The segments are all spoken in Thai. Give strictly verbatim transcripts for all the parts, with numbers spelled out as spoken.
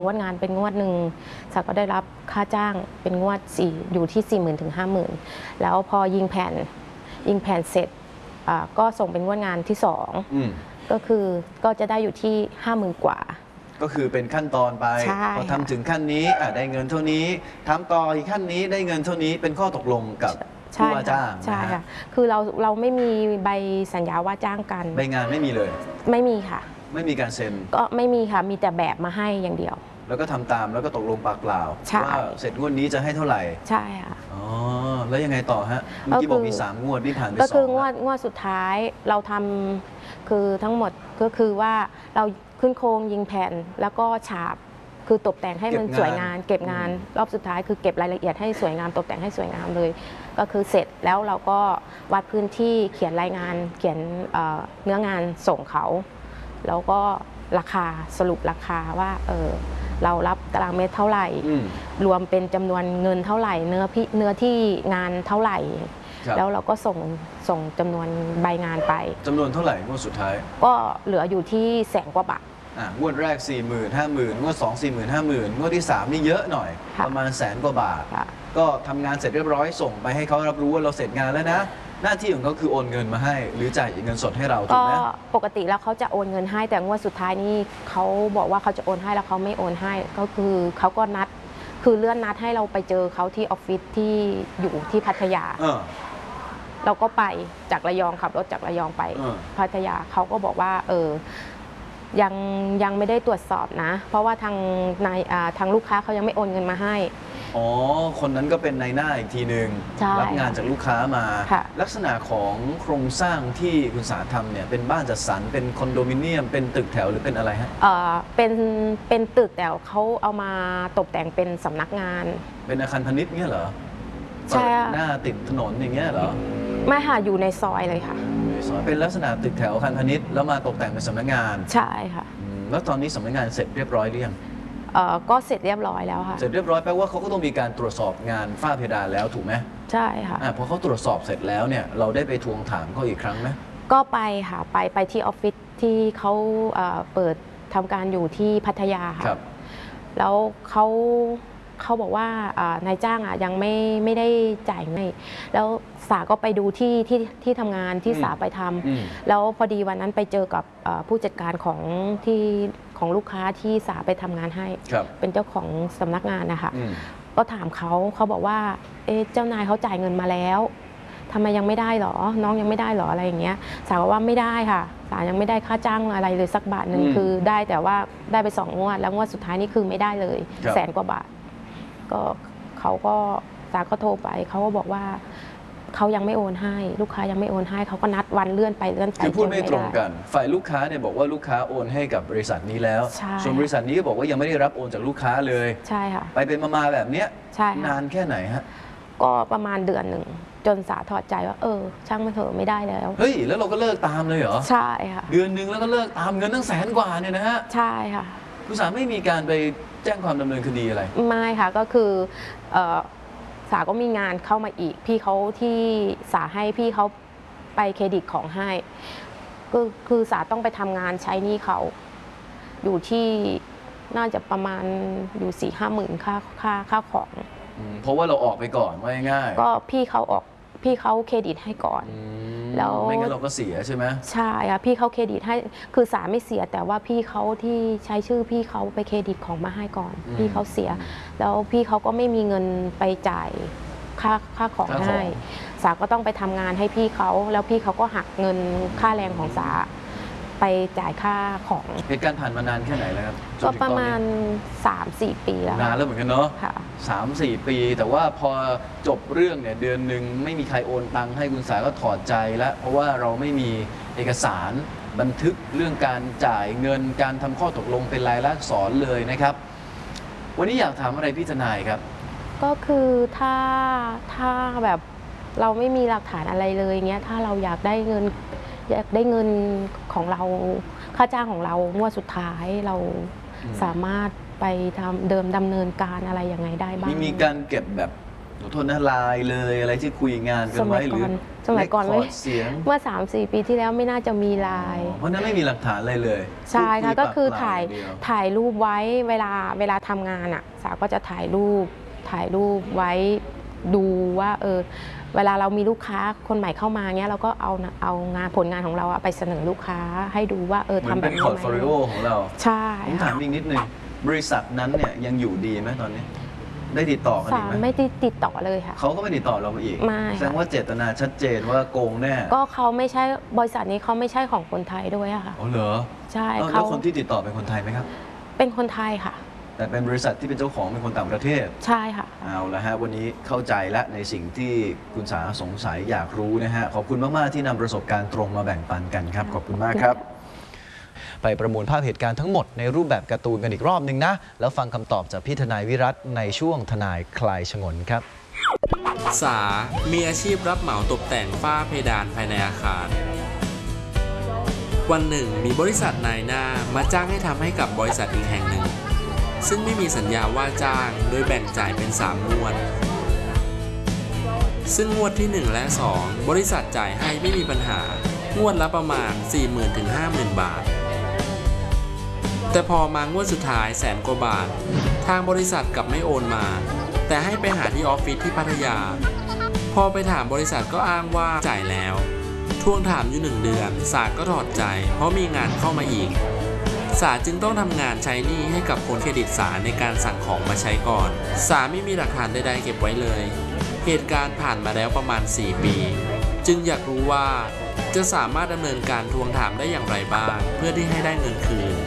งวดงานเป็นงวดหนึ่งสาก็ได้รับค่าจ้างเป็นงวดสี่อยู่ที่สี่หมื่นถึงห้าหมื่นแล้วพอยิงแผ่นยิงแผ่นเสร็จก็ส่งเป็นงวดงานที่สองก็คือก็จะได้อยู่ที่ห้าหมื่นกว่าก็คือเป็นขั้นตอนไปพอทำถึงขั้นนี้ได้เงินเท่านี้ทำต่ออีกขั้นนี้ได้เงินเท่านี้เป็นข้อตกลงกับผู้ว่าจ้างใช่ค่ะคือเราเราไม่มีใบสัญญาว่าจ้างกันใบงานไม่มีเลยไม่มีค่ะไม่มีการเซ็นก็ไม่มีค่ะมีแต่แบบมาให้อย่างเดียวแล้วก็ทำตามแล้วก็ตกลงปากเปล่าว่าเสร็จงวดนี้จะให้เท่าไหร่ใช่ค่ะอ๋อแล้วยังไงต่อฮะเมื่อกี้บอกมีสามงวดที่ผ่านไปสองก็คืองวดงวดสุดท้ายเราทำคือทั้งหมดก็คือว่าเราขึ้นโครงยิงแผ่นแล้วก็ฉาบคือตกแต่งให้มันสวยงามเก็บงานรอบสุดท้ายคือเก็บรายละเอียดให้สวยงามตกแต่งให้สวยงามเลยก็คือเสร็จแล้วเราก็วัดพื้นที่เขียนรายงานเขียนเนื้องานส่งเขาแล้วก็ราคาสรุปราคาว่าเออเรารับตารางเมตรเท่าไหร่รวมเป็นจำนวนเงินเท่าไหร่เนื้อพี่เนื้อที่งานเท่าไหร่แล้วเราก็ส่งส่งจำนวนใบงานไปจำนวนเท่าไหร่งวดสุดท้ายก็เหลืออยู่ที่แสนกว่าบาทงวดแรก สี่หมื่น ห้าหมื่น งวดสอง สี่หมื่น ห้าหมื่น งวดที่สามนี่เยอะหน่อยประมาณแสนกว่าบาทก็ทำงานเสร็จเรียบร้อยส่งไปให้เขารับรู้ว่าเราเสร็จงานแล้วนะหน้าที่ของเขาคือโอนเงินมาให้หรือจ่ายเงินสดให้เราถูกไหมปกติแล้วเขาจะโอนเงินให้แต่งวดสุดท้ายนี่เขาบอกว่าเขาจะโอนให้แล้วเขาไม่โอนให้ก็คือเขาก็นัดคือเลื่อนนัดให้เราไปเจอเขาที่ออฟฟิศที่อยู่ที่พัทยาเราก็ไปจากระยองขับรถจากระยองไปพัทยาเขาก็บอกว่าเออยังยังไม่ได้ตรวจสอบนะเพราะว่าทางนายทางลูกค้าเขายังไม่โอนเงินมาให้อ๋อคนนั้นก็เป็นนายหน้าอีกทีหนึ่งรับงานจากลูกค้ามาลักษณะของโครงสร้างที่คุณสาทำเนี่ยเป็นบ้านจัดสรรเป็นคอนโดมิเนียมเป็นตึกแถวหรือเป็นอะไรฮะเออเป็นเป็นตึกแต่เขาเอามาตกแต่งเป็นสำนักงานเป็นอาคารพาณิชย์เงี้ยเหรอใช่หน้าติดถนนอย่างเงี้ยเหรอไม่ค่ะอยู่ในซอยเลยค่ะเป็นลักษณะตึกแถวอาคารพาณิชย์แล้วมาตกแต่งเป็นสำนักงานใช่ค่ะแล้วตอนนี้สำนักงานเสร็จเรียบร้อยหรือยังเออก็เสร็จเรียบร้อยแล้วค่ะเสร็จเรียบร้อยแปลว่าเขาก็ต้องมีการตรวจสอบงานฝ้าเพดานแล้วถูกไหมใช่ค่ะพอเขาตรวจสอบเสร็จแล้วเนี่ยเราได้ไปทวงถามเขาอีกครั้งไหมก็ไปค่ะไปไปที่ออฟฟิศที่เขาเปิดทำการอยู่ที่พัทยาค่ะแล้วเขาเขาบอกว่านายจ้างอ่ะยังไม่ไม่ได้จ่ายให้แล้วสาก็ไปดูที่ที่ที่ทำงานที่สาไปทำแล้วพอดีวันนั้นไปเจอกับผู้จัดการของที่ของลูกค้าที่สาไปทำงานให้เป็นเจ้าของสำนักงานนะคะก็ถามเขาเขาบอกว่าเอ๊ะเจ้านายเขาจ่ายเงินมาแล้วทำไมยังไม่ได้หรอน้องยังไม่ได้หรออะไรอย่างเงี้ยสาบอกว่าไม่ได้ค่ะสายังไม่ได้ค่าจ้างอะไรเลยสักบาทหนึ่งคือได้แต่ว่าได้ไปสองงวดแล้วงวดสุดท้ายนี่คือไม่ได้เลยแสนกว่าบาทก็เขาก็สาก็โทรไปเขาก็บอกว่าเขายังไม่โอนให้ลูกค้ายังไม่โอนให้เขาก็นัดวันเลื่อนไปเลื่อนไปคือพูดไม่ตรงกันฝ่ายลูกค้าเนี่ยบอกว่าลูกค้าโอนให้กับบริษัทนี้แล้วส่วนบริษัทนี้ก็บอกว่ายังไม่ได้รับโอนจากลูกค้าเลยใช่ค่ะไปเป็นมาแบบเนี้ยนานแค่ไหนฮะก็ประมาณเดือนหนึ่งจนสาถอดใจว่าเออช่างมันเถอะไม่ได้แล้วเฮ้ยแล้วเราก็เลิกตามเลยเหรอใช่ค่ะเดือนหนึ่งแล้วก็เลิกตามเงินตั้งแสนกว่าเนี่ยนะฮะใช่ค่ะคุณสาไม่มีการไปแจ้งความดำเนินคดีอะไรไม่ค่ะก็คือสาก็มีงานเข้ามาอีกพี่เขาที่สาให้พี่เขาไปเครดิตของให้ก็คือสาต้องไปทำงานใช้หนี้เขาอยู่ที่น่าจะประมาณอยู่สี่ห้าหมื่นค่าค่าค่าของเพราะว่าเราออกไปก่อนว่าง่ายก็พี่เขาออกพี่เขาเครดิตให้ก่อนแล้วไม่งั้นเราก็เสียใช่ไหมใช่ค่ะพี่เขาเครดิตให้คือสาไม่เสียแต่ว่าพี่เขาที่ใช้ชื่อพี่เขาไปเครดิตของมาให้ก่อนพี่เขาเสียแล้วพี่เขาก็ไม่มีเงินไปจ่ายค่าค่าของให้สาก็ต้องไปทำงานให้พี่เขาแล้วพี่เขาก็หักเงินค่าแรงของสาไปจ่ายค่าของเหตุการณ์ผ่านมานานแค่ไหนแล้วครับก็ประมาณ สามสี่ ปีแล้วนานแล้วเหมือนกันเนาะสามสี่ปีแต่ว่าพอจบเรื่องเนี่ยเดือนหนึ่งไม่มีใครโอนตังค์ให้คุณสาก็ถอดใจแล้วเพราะว่าเราไม่มีเอกสารบันทึกเรื่องการจ่ายเงินการทำข้อตกลงเป็นลายลักษณ์อักษรเลยนะครับวันนี้อยากถามอะไรพี่ทนายครับก็คือถ้าถ้าแบบเราไม่มีหลักฐานอะไรเลยเงี้ยถ้าเราอยากได้เงินอยากได้เงินของเราค่าจ้างของเรางวดสุดท้ายเราสามารถไปทำเดิมดำเนินการอะไรยังไงได้บ้างมีการเก็บแบบขอโทษนะไลน์เลยอะไรที่คุยงานกันไว้หรือสมัยก่อนเลยเสียงเมื่อ สามสี่ ปีที่แล้วไม่น่าจะมีไลน์เพราะนั้นไม่มีหลักฐานอะไรเลยใช่ค่ะก็คือปถ่ายเดีวถ่ายรูปไว้เวลาเวลาทำงานอ่ะสาวก็จะถ่ายรูปถ่ายรูปไว้ดูว่าเออเวลาเรามีลูกค้าคนใหม่เข้ามาเงี้ยเราก็เอาเอางานผลงานของเราไปเสนอลูกค้าให้ดูว่าเออเหมือนทำแบเป็บนนี้พอไหร์ตโฟลิโอมของเราใช่ผมถามอีกนิดนึงบริษัทนั้นเนี่ยยังอยู่ดีไหมตอนนี้ได้ติดต่อกันอีสาก วไหมไม่ได้ติดต่อเลยค่ะเขาก็ไม่ติดต่อเราอีกไม่แสดงว่าเจตนาชัดเจนว่าโกงแน่ก็เขาไม่ใช่บริษัทนี้เขาไม่ใช่ของคนไทยด้วยอะค่ะอ๋อเหรอใช่อ้าวแล้เขาวคนที่ติดต่อเป็นคนไทยไหมครับเป็นคนไทยค่ะแต่เป็นบริษัทที่เป็นเจ้าของเป็นคนต่างประเทศใช่ค่ะเอาละฮะวันนี้เข้าใจและในสิ่งที่คุณสาสงสัยอยากรู้นะฮะขอบคุณมากๆที่นำประสบการณ์ตรงมาแบ่งปันกันครับขอบคุณมากครับ ไปประมวลภาพเหตุการณ์ทั้งหมดในรูปแบบการ์ตูนกันอีกรอบหนึ่งนะแล้วฟังคำตอบจากพี่ทนายวิรัตในช่วงทนายคลายฉงนครับสา มีอาชีพรับเหมาตกแต่งฝ้าเพดานภายในอาคาร วันหนึ่งมีบริษัทนายหน้ามาจ้างให้ทำให้กับบริษัทอีกแห่งหนึ่ง ซึ่งไม่มีสัญญาว่าจ้างโดยแบ่งจ่ายเป็นสามงวด ซึ่งงวดที่หนึ่งและสองบริษัทจ่ายให้ไม่มีปัญหางวดละประมาณ สี่หมื่น ถึง ห้าหมื่น บาท แต่พอมางวดสุดท้ายแสนกว่าบาททางบริษัทกลับไม่โอนมาแต่ให้ไปหาที่ออฟฟิศที่พัทยาพอไปถามบริษัทก็อ้างว่าจ่ายแล้วทวงถามอยู่หนึ่งเดือนศาลก็ถอดใจเพราะมีงานเข้ามาอีกศาลจึงต้องทำงานใช้หนี้ให้กับคนเครดิตศาลในการสั่งของมาใช้ก่อนศาลไม่มีหลักฐานใดๆเก็บไว้เลยเหตุการณ์ผ่านมาแล้วประมาณสี่ปีจึงอยากรู้ว่าจะสามารถดำเนินการทวงถามได้อย่างไรบ้างเพื่อที่ให้ได้เงินคืน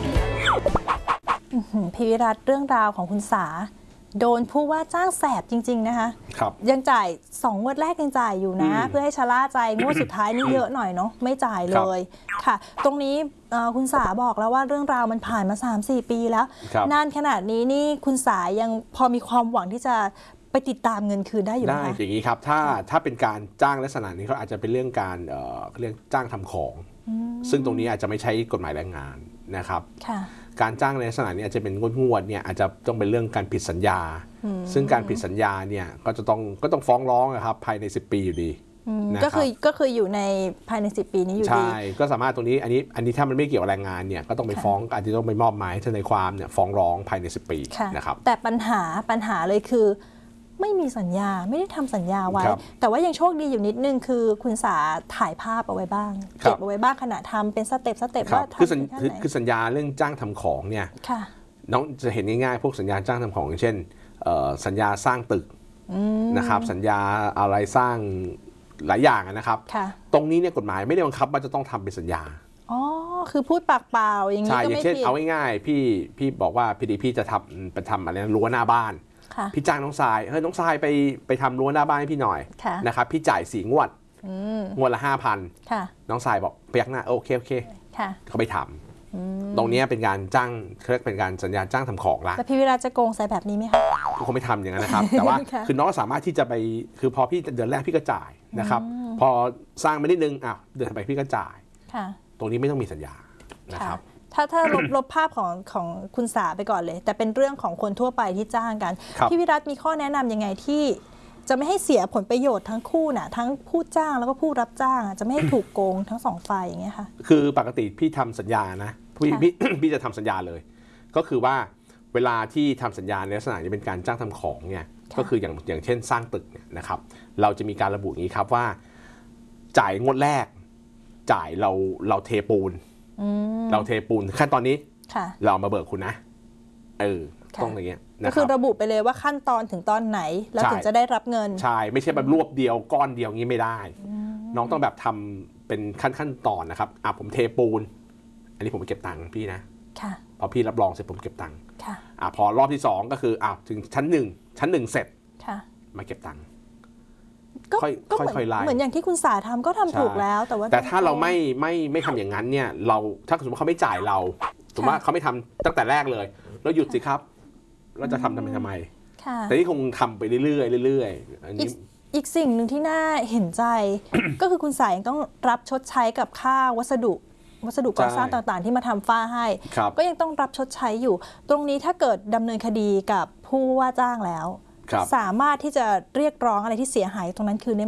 พี่วิรัตเรื่องราวของคุณสาโดนผู้ว่าจ้างแสบจริงๆนะคะครับยังจ่ายสองงวดแรกยังจ่ายอยู่นะ เพื่อให้ชะล่าใจงวดสุดท้ายนี่เยอะหน่อยเนาะไม่จ่ายเลยค่ะตรงนี้คุณสาบอกแล้วว่าเรื่องราวมันผ่านมา สามสี่ ปีแล้วนานขนาดนี้นี่คุณสายังพอมีความหวังที่จะไปติดตามเงินคืนได้อยู่ไหมคะได้อย่างนี้ครับถ้าถ้าเป็นการจ้างลักษณะนี้เขาอาจจะเป็นเรื่องการเอ่อเรื่องจ้างทำของซึ่งตรงนี้อาจจะไม่ใช้กฎหมายแรงงานนะครับการจ้างในลักษณะนี้อาจจะเป็นงวดๆเนี่ยอาจจะต้องเป็นเรื่องการผิดสัญญาซึ่งการผิดสัญญาเนี่ยก็จะต้องก็ต้องฟ้องร้องนะครับภายในสิบปีอยู่ดีก็คือก็คืออยู่ในภายในสิบปีนี้อยู่ดีใช่ก็สามารถตรงนี้อันนี้อันนี้ถ้ามันไม่เกี่ยวกับแรงงานเนี่ยก็ต้องไปฟ้องอาจจะต้องไปมอบหมายทนายความเนี่ยฟ้องร้องภายในสิบปีนะครับแต่ปัญหาปัญหาเลยคือไม่มีสัญญาไม่ได้ทำสัญญาไว้แต่ว่ายังโชคดีอยู่นิดนึงคือคุณสาถ่ายภาพเอาไว้บ้างเก็บเอาไว้บ้างขณะทำเป็นสเต็ปสเต็ปว่าทำคือคือสัญญาเรื่องจ้างทำของเนี่ยน้องจะเห็นง่ายๆพวกสัญญาจ้างทำของอย่างเช่นสัญญาสร้างตึกนะครับสัญญาอะไรสร้างหลายอย่างนะครับตรงนี้เนี่ยกฎหมายไม่ได้บังคับว่าจะต้องทำเป็นสัญญาอ๋อคือพูดปากเปล่าอย่างนี้ก็ไม่ผิดใช่อย่างเช่นเอาง่ายๆพี่พี่บอกว่าพี่ดีพี่จะทำไปทำอะไรนะรั้วหน้าบ้านพี่จ้างน้องทรายเฮ้ยน้องทรายไปไปทำรั้วหน้าบ้านให้พี่หน่อยนะครับพี่จ่ายสี่งวดงวดละห้าพันน้องทรายบอกเปียกหน้าโอเคโอเคเขาไปทำตรงนี้เป็นการจ้างเรียกเป็นการสัญญาจ้างทำของละแล้วพี่วิราจะโกงใส่แบบนี้ไหมคะเขาไม่ทำอย่างนั้นนะครับแต่ว่าคือน้องสามารถที่จะไปคือพอพี่เดือนแรกพี่ก็จ่ายนะครับพอสร้างไปนิดนึงอ่ะเดือนไปพี่ก็จ่ายตรงนี้ไม่ต้องมีสัญญานะครับถ้าถ้าลบลบภาพของของคุณสาไปก่อนเลยแต่เป็นเรื่องของคนทั่วไปที่จ้างกันพี่วิรัตมีข้อแนะนำยังไงที่จะไม่ให้เสียผลประโยชน์ทั้งคู่น่ะทั้งผู้จ้างแล้วก็ผู้รับจ้างจะไม่ให้ถูกโกงทั้งสองฝ่ายอย่างเงี้ยค่ะคือปกติพี่ทำสัญญานะพี่พี่พี่จะทำสัญญาเลยก็คือว่าเวลาที่ทำสัญญาในลักษณะจะเป็นการจ้างทำของเนี่ยก็คืออย่างอย่างเช่นสร้างตึกเนี่ยนะครับเราจะมีการระบุอย่างนี้ครับว่าจ่ายงวดแรกจ่ายเราเราเทปูนเราเทปูนขั้นตอนนี้เรามาเบิกคุณนะเออต้องอย่างเงี้ยก็คือระบุไปเลยว่าขั้นตอนถึงตอนไหนแล้วถึงจะได้รับเงินใช่ไม่ใช่แบบรวบเดียวก้อนเดียวงี้ไม่ได้น้องต้องแบบทำเป็นขั้นขั้นตอนนะครับอ่ะผมเทปูนอันนี้ผมไปเก็บตังค์พี่นะพอพี่รับรองเสร็จผมเก็บตังค์อ่ะพอรอบที่สองก็คืออ่ะถึงชั้นหนึ่งชั้นหนึ่งเสร็จมาเก็บตังค์ก็เหมือนอย่างที่คุณสาทำก็ทำถูกแล้วแต่ว่าแต่ถ้าเราไม่ไม่ไม่ทำอย่างนั้นเนี่ยเราถ้าสมมติเขาไม่จ่ายเราสมมติว่าเขาไม่ทำตั้งแต่แรกเลยเราหยุดสิครับเราจะทำทำไมทำไมแต่นี่คงทำไปเรื่อยๆเรื่อยๆอันนี้อีกสิ่งหนึ่งที่น่าเห็นใจก็คือคุณสายต้องรับชดใช้กับค่าวัสดุวัสดุก่อสร้างต่างๆที่มาทำฝ้าให้ก็ยังต้องรับชดใช้อยู่ตรงนี้ถ้าเกิดดำเนินคดีกับผู้ว่าจ้างแล้วครับสามารถที่จะเรียกร้องอะไรที่เสียหายตรงนั้นคืนได้